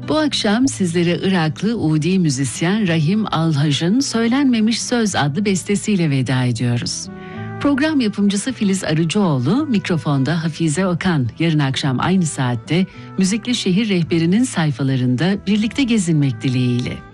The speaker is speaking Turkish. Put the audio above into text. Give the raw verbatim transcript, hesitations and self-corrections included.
Bu akşam sizlere Iraklı Udi müzisyen Rahim Alhaj'ın Söylenmemiş Söz adlı bestesiyle veda ediyoruz. Program yapımcısı Filiz Arıcıoğlu, mikrofonda Hafize Okan. Yarın akşam aynı saatte Müzikli Şehir Rehberi'nin sayfalarında birlikte gezinmek dileğiyle.